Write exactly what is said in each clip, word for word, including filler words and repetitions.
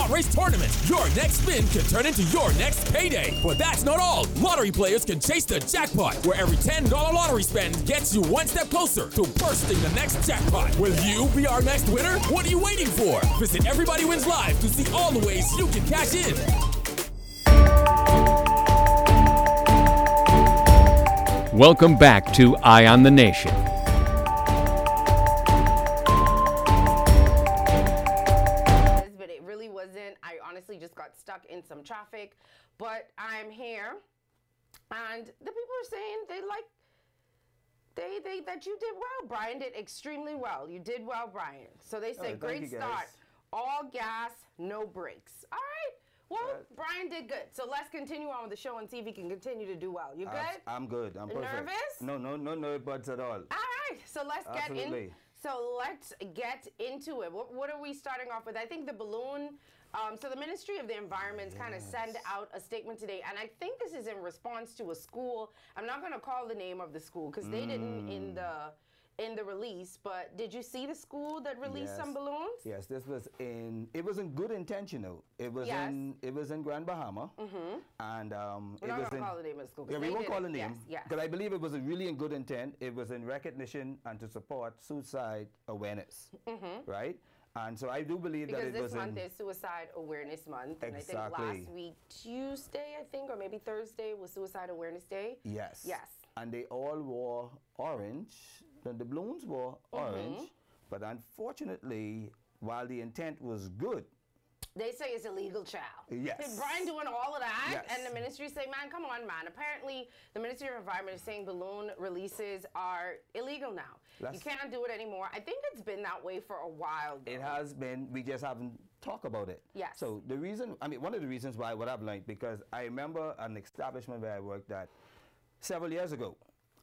Yacht Race Tournament. Your next spin can turn into your next payday. But that's not all. Lottery players can chase the jackpot, where every ten dollar lottery spend gets you one step closer to bursting the next jackpot. Will you be our next winner? What are you waiting for? Visit Everybody Wins Live to see all the ways you can cash in. Welcome back to Eye on the Nation. But it really wasn't. I honestly just got stuck in some traffic, but I'm here, and the people are saying they like they they that you did well. Brian did extremely well. You did well, Brian. So they say Oh, great you, start, guys. all gas, no brakes. All right. Well, Uh, Brian did good. So let's continue on with the show and see if he can continue to do well. You good? Abs- I'm good. I'm perfect. Nervous? No, no, no nerve buds at all. All right, so let's get in. Absolutely. So let's get into it. What, what are we starting off with? I think the balloon. Um, so the Ministry of the Environment Yes. kind of sent out a statement today, and I think this is in response to a school. I'm not going to call the name of the school because they didn't in the in the release. But did you see the school that released Yes. some balloons? Yes, this was in. It was in good intentional. It was Yes. in. It was in Grand Bahama, mm-hmm. and um, We're it not was going in. to call the name of the school. 'cause Yeah, we they won't did call it. the name Yes, yes. because I believe it was a really in good intent. It was in recognition and to support suicide awareness, mm-hmm. right? And so I do believe Because that it this was month in. is Suicide Awareness Month, and I think Exactly. last week Tuesday, I think, or maybe Thursday was Suicide Awareness Day. Yes. Yes. And they all wore orange. The, the balloons were orange, but unfortunately, while the intent was good, They say it's illegal, child. Yes. Is Brian doing all of that? Yes. And the ministry say, man, come on, man. Apparently, the Ministry of Environment is saying balloon releases are illegal now. Let's- you can't do it anymore. I think it's been that way for a while, though. it has been, we just haven't talked about it. Yes. So the reason, I mean, one of the reasons why, what I've learned, because I remember an establishment where I worked at several years ago,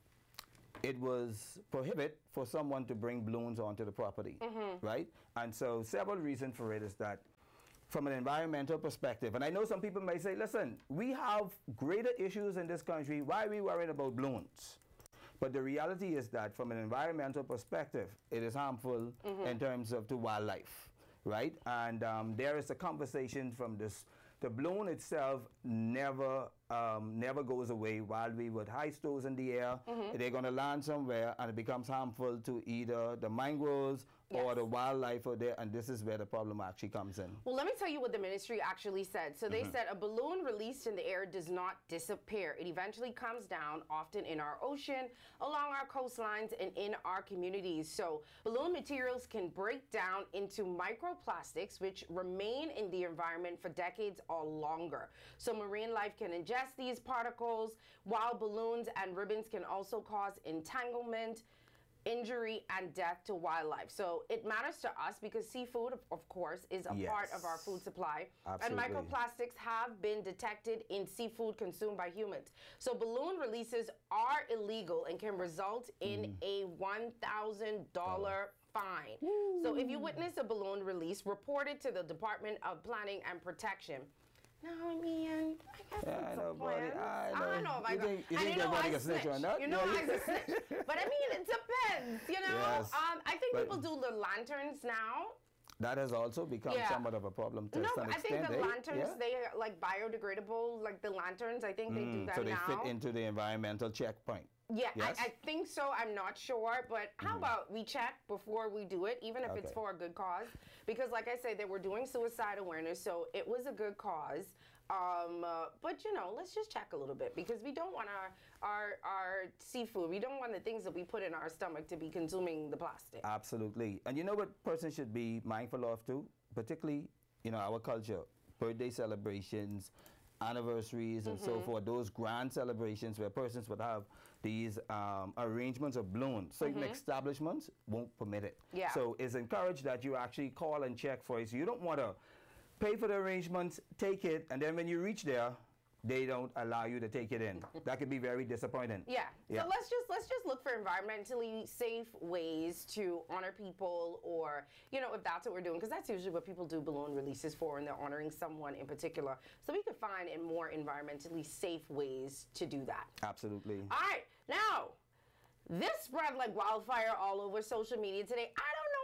it was prohibited for someone to bring balloons onto the property, right? And so several reasons for it is that from an environmental perspective, and I know some people may say, listen, we have greater issues in this country, why are we worrying about balloons? But the reality is that from an environmental perspective, it is harmful in terms of to wildlife, right? And um, there is a conversation from this, the balloon itself never um, never goes away while we would heist those in the air. They're going to land somewhere and it becomes harmful to either the mangroves or Yes. the wildlife out there, and this is where the problem actually comes in. Well, let me tell you what the ministry actually said. So they said a balloon released in the air does not disappear. It eventually comes down, often in our ocean, along our coastlines, and in our communities. So balloon materials can break down into microplastics, which remain in the environment for decades or longer. So marine life can ingest these particles, while balloons and ribbons can also cause entanglement, injury, and death to wildlife. So it matters to us because seafood, of, of course, is a part of our Yes. food supply. Absolutely. And microplastics have been detected in seafood consumed by humans. So balloon releases are illegal and can result in a one thousand dollars fine. So if you witness a balloon release, report it to the Department of Planning and Protection. No, I mean, I got Yeah, I some know, buddy. plans. I I know. don't know if I You got. think- you I think didn't you're know running I a snitch snitched. on that? You know No, I you- was a snitch. But I mean, it depends. You know, Yes. um, I think But- people do the lanterns now. That has also become Yeah. somewhat of a problem to No, some I extent. think the eh? lanterns Yeah? they are like biodegradable. Like the lanterns, I think they do Mm, that so they now. fit into the environmental checkpoint. Yeah, Yes? I, I think so. I'm not sure, but how about we check before we do it, even if it's Okay. for a good cause? Because, like I said, they were doing suicide awareness, so it was a good cause. Um, uh, but you know, let's just check a little bit because we don't want our our our seafood. We don't want the things that we put in our stomach to be consuming the plastic. Absolutely. And you know what person should be mindful of too? Particularly, you know, our culture, birthday celebrations, anniversaries and so forth, those grand celebrations where persons would have these um, arrangements of balloons. Certain establishments won't permit it. Yeah. So it's encouraged that you actually call and check for it. So you don't want to pay for the arrangements, take it, and then when you reach there, they don't allow you to take it in. That could be very disappointing. Yeah. Yeah. So let's just let's just look for environmentally safe ways to honor people, or you know, if that's what we're doing, because that's usually what people do balloon releases for, and they're honoring someone in particular. So we could find in more environmentally safe ways to do that. Absolutely. All right. Now, this spread like wildfire all over social media today. I don't know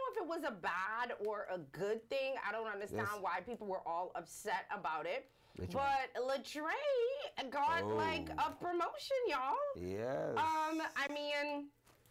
if it was a bad or a good thing. I don't understand Yes. why people were all upset about it. Which but Latreille got Oh. like a promotion, y'all. Yes. Um, I mean,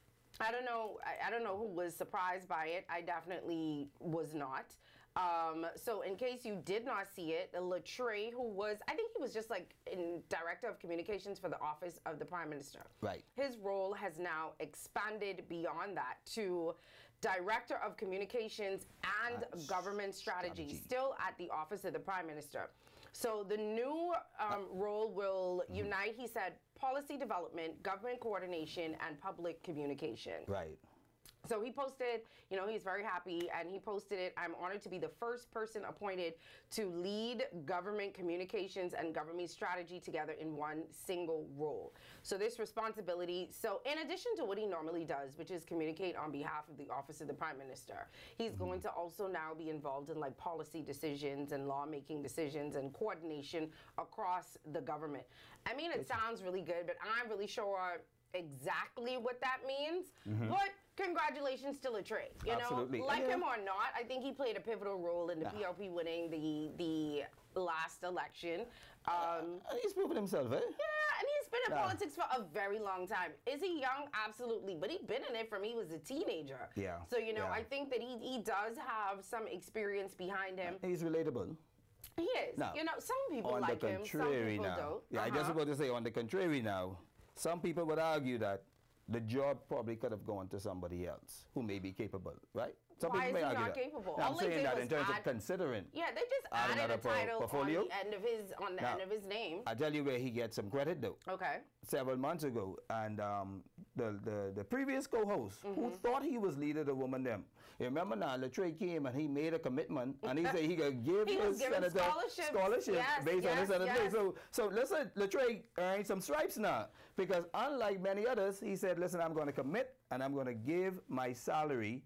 I don't know. I, I don't know who was surprised by it. I definitely was not. Um, so in case you did not see it, Latreille, who was, I think he was just like in director of communications for the office of the prime minister. Right. His role has now expanded beyond that to director of communications and And government strategy, strategy. still at the office of the prime minister. So the new um, role will unite, he said, policy development, government coordination, and public communication. Right. So he posted, you know, he's very happy, and he posted it. I'm honored to be the first person appointed to lead government communications and government strategy together in one single role. So this responsibility, so in addition to what he normally does, which is communicate on behalf of the office of the prime minister, he's mm-hmm. going to also now be involved in like policy decisions and lawmaking decisions and coordination across the government. I mean, it sounds really good, but I'm not really sure exactly what that means. Mm-hmm. But congratulations to Latreille. You Absolutely. know, like yeah. him or not, I think he played a pivotal role in the yeah. P O P winning the the last election. Um, uh, he's proven himself, eh? Yeah, and he's been in yeah. politics for a very long time. Is he young? Absolutely. But he's been in it from he was a teenager. Yeah. So, you know, yeah. I think that he, he does have some experience behind him. He's relatable. He is. Now, you know, some people on like the him, some contrary people now, don't. Yeah, uh-huh. I just about to say on the contrary now, some people would argue that the job probably could have gone to somebody else who may be capable, right? Some Why people is may he argue not that. capable? Now, I'm All they saying did that was in terms add- of considering. Yeah, they just add added another a title portfolio. on the end of his on the Now, end of his name. I tell you where he gets some credit though. Okay. Several months ago, and um, the, the the previous co-host mm-hmm. who thought he was leader the woman them. You remember now, Latreille came and he made a commitment, and he said he could give he his was senator scholarships, scholarships yes, based yes, on his senator. yes. So so listen, Latreille earned some stripes now because unlike many others, he said, listen, I'm going to commit and I'm going to give my salary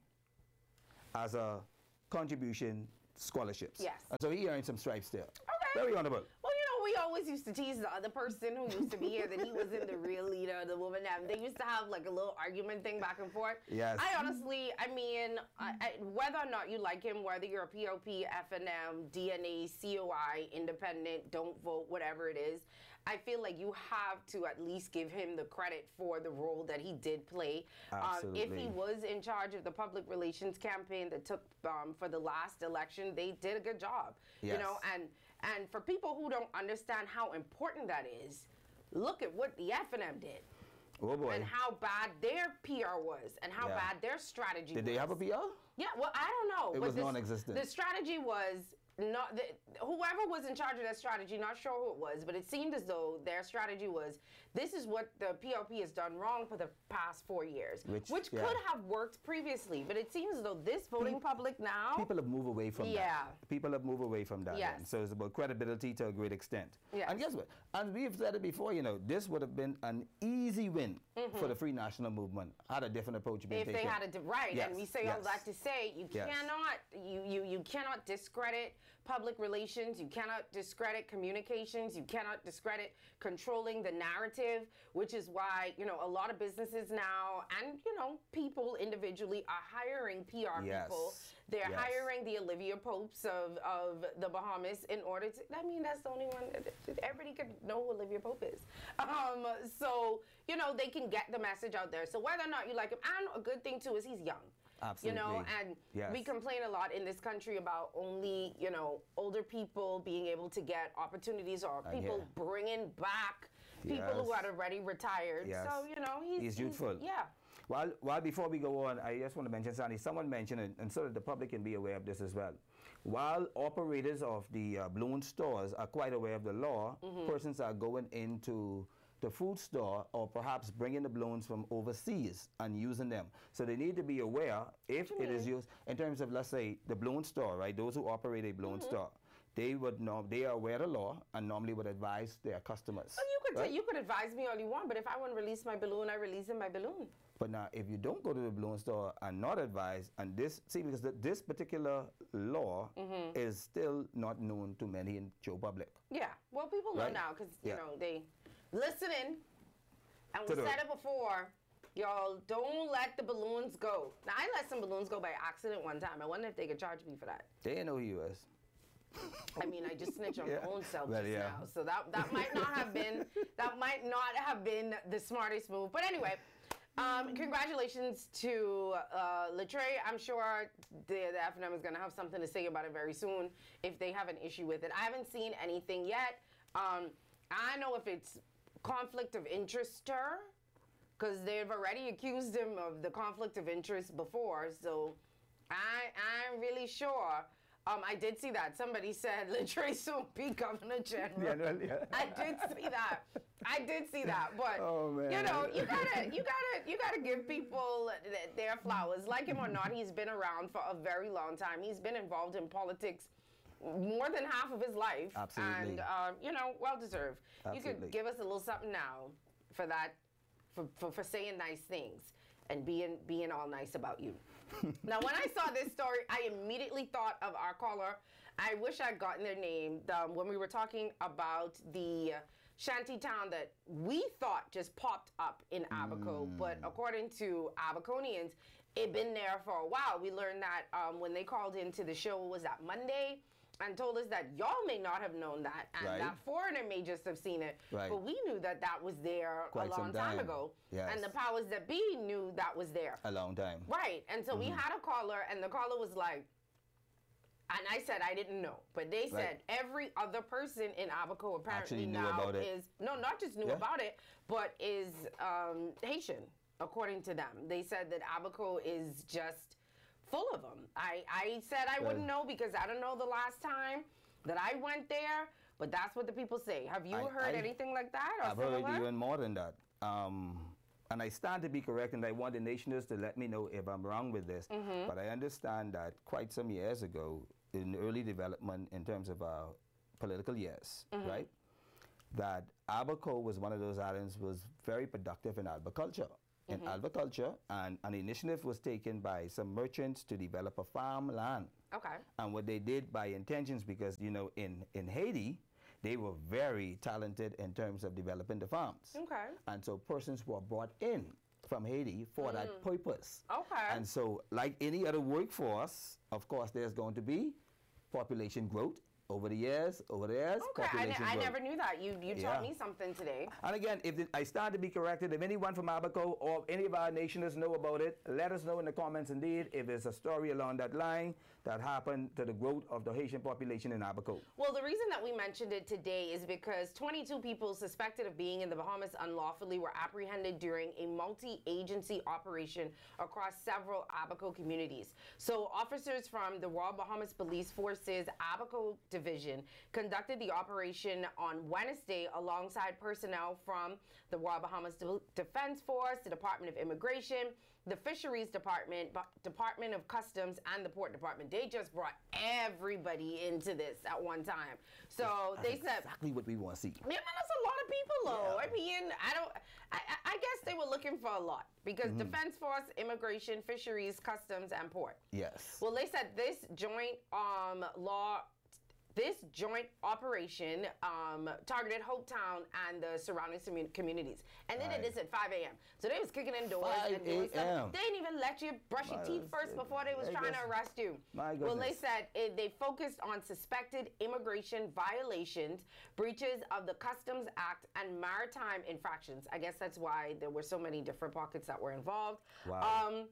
as a contribution scholarships. Yes. And so he earned some stripes there. Okay. Very honorable. Well, you know, we always used to tease the other person who used to be here that he wasn't the real leader of the woman. And they used to have like a little argument thing back and forth. Yes. I honestly, I mean, I, I, whether or not you like him, whether you're a P O P, F N M, D N A, C O I, independent, don't vote, whatever it is, I feel like you have to at least give him the credit for the role that he did play. Absolutely. Um, if he was in charge of the public relations campaign that took um, for the last election, they did a good job. Yes. You know, and and for people who don't understand how important that is, look at what the F N M did. Oh boy. And how bad their P R was, and how Yeah. bad their strategy Did was. they have a P R? Yeah, well, I don't know. It but was the, non-existent. The strategy was not the, whoever was in charge of that strategy. Not sure who it was, but it seemed as though their strategy was this is what the P O P has done wrong for the past four years, Which, which yeah. could have worked previously. But it seems as though this voting public now. People have moved away from Yeah. that. People have moved away from that. Yes. then. So it's about credibility to a great extent. Yes. And guess what? And we've said it before, you know, this would have been an easy win Mm-hmm. for the Free National Movement had a different approach been If taken. they had a di- right, Yes, and we say yes. all that to say you Yes. cannot you, you you cannot discredit public relations, you cannot discredit communications, you cannot discredit controlling the narrative, which is why, you know, a lot of businesses now and, you know, people individually are hiring P R Yes. people. They're Yes. hiring the Olivia Popes of, of the Bahamas in order to, I mean, that's the only one, everybody could know who Olivia Pope is. Um, so, you know, they can get the message out there. So whether or not you like him, and a good thing too is he's young. Absolutely. You know, and Yes. we complain a lot in this country about only, you know, older people being able to get opportunities or Uh, people yeah. bringing back people who Yes. had already retired. Yes. So, you know, he's, He's youthful. yeah. While, while before we go on, I just want to mention, Sandy, someone mentioned it, and so that the public can be aware of this as well. While operators of the uh, balloon stores are quite aware of the law, Mm-hmm. persons are going into the food store or perhaps bringing the balloons from overseas and using them. So they need to be aware if it is used in terms of, let's say, the balloon store, right? Those who operate a balloon Mm-hmm. store, they would know, they are aware of the law and normally would advise their customers. Well, you could right? t- you could advise me all you want, but if I want to release my balloon, I release in my balloon. But now, if you don't go to the balloon store and not advise, and this, see, because the, this particular law Mm-hmm. is still not known to many in Joe public. Yeah. Well, people know Right. now because, you Yeah. know, they listen in. And To we the- said it before. Y'all don't let the balloons go. Now, I let some balloons go by accident one time. I wonder if they could charge me for that. They didn't know who you was. I mean, I just snitched on Yeah. my own self Well, just yeah. now. So that that might not have been that might not have been the smartest move. But anyway, um, congratulations to uh, Latre. I'm sure the, the F N M is going to have something to say about it very soon if they have an issue with it. I haven't seen anything yet. Um, I know if it's conflict of interest, because they've already accused him of the conflict of interest before. So I I'm really sure. Um, I did see that. Somebody said Latre soon be Governor General. Yeah, no, yeah. I did see that. I did see that. But Oh, man. you know, you gotta, you gotta, you gotta give people th- their flowers. Like him or not, he's been around for a very long time. He's been involved in politics more than half of his life. Absolutely. And um, you know, well deserved. You Absolutely. could give us a little something now for that, for, for, for saying nice things and being being all nice about you. Now, when I saw this story, I immediately thought of our caller. I wish I'd gotten their name um, when we were talking about the uh, shanty town that we thought just popped up in Abaco. Mm. But according to Abaconians, it'd been there for a while. We learned that um, when they called into the show, was that Monday? And told us that y'all may not have known that, and Right. that foreigner may just have seen it. Right. But we knew that that was there Quite a long some time time. ago. Yes. And the powers that be knew that was there. A long time. Right. And so we Mm-hmm. had a caller, and the caller was like, and I said I didn't know, but they said Right. every other person in Abaco apparently Actually knew now about it. is, no, not just knew Yeah. about it, but is um, Haitian, according to them. They said that Abaco is just full of them. I, I said I wouldn't know because I don't know the last time that I went there, but that's what the people say. Have you I- heard I- anything like that or I've heard similar? even more than that. Um, and I stand to be correct, and I want the nationers to let me know if I'm wrong with this. Mm-hmm. But I understand that quite some years ago, in early development in terms of our political years, Mm-hmm. right, that Abaco was one of those islands was very productive in agriculture. In Mm-hmm. agriculture, and an initiative was taken by some merchants to develop a farmland. Okay. And what they did by intentions, because, you know, in, in Haiti, they were very talented in terms of developing the farms. Okay. And so persons were brought in from Haiti for that purpose. Okay. And so, like any other workforce, of course, there's going to be population growth over the years, over the years, Okay, I, ne- population I growth. never knew that. You you taught Yeah. me something today. And again, if it, I stand to be corrected, if anyone from Abaco or any of our nationers know about it, let us know in the comments indeed if there's a story along that line that happened to the growth of the Haitian population in Abaco. Well, the reason that we mentioned it today is because twenty-two people suspected of being in the Bahamas unlawfully were apprehended during a multi-agency operation across several Abaco communities. So officers from the Royal Bahamas Police Force's Abaco Division conducted the operation on Wednesday alongside personnel from the Royal Bahamas De- Defense Force, the Department of Immigration, the Fisheries Department, Bu- Department of Customs, and the Port Department. They just brought everybody into this at one time. So That's they said, exactly what we want to see. yeah, man, that's a lot of people, though. Yeah. I mean, I don't. I, I- I guess they were looking for a lot because Mm-hmm. Defense Force, Immigration, Fisheries, Customs, and Port. Yes. Well, they said this joint um, law, this joint operation um, targeted Hopetown and the surrounding commu- communities, and they did Right. this at five a m So they was kicking in doors and five doing a stuff. m They didn't even let you brush your My teeth first goodness. before they was They trying to just- arrest you. My Well, they goodness. said it, they focused on suspected immigration violations, breaches of the Customs Act, and maritime infractions. I guess that's why there were so many different pockets that were involved. Wow. Um,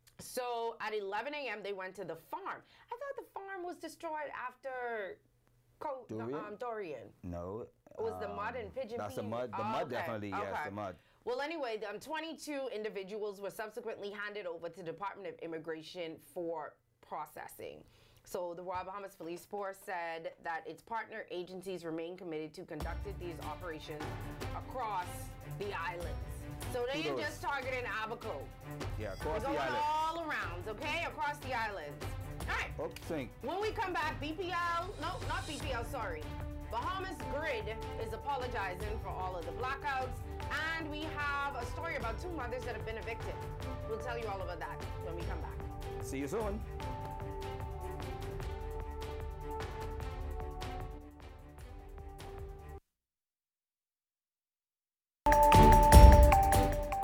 so at eleven a m they went to the farm. I thought the farm was destroyed after Co- no, Dorian? um, Dorian. No. It was the mud um, and pigeon That's the pea? mud. The Oh, mud okay, definitely. Yes, okay. the mud. Well, anyway, um, twenty-two individuals were subsequently handed over to the Department of Immigration for processing. So the Royal Bahamas Police Force said that its partner agencies remain committed to conducting these operations across the islands. So they ain't Kudos. just targeting Abaco. Yeah, across They're the going island. all around, okay? Across the islands. All right. Oh, sink. When we come back, B P L, no, not B P L, sorry. Bahamas Grid is apologizing for all of the blackouts. And we have a story about two mothers that have been evicted. We'll tell you all about that when we come back. See you soon.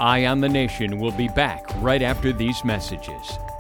Eye on the Nation will be back right after these messages.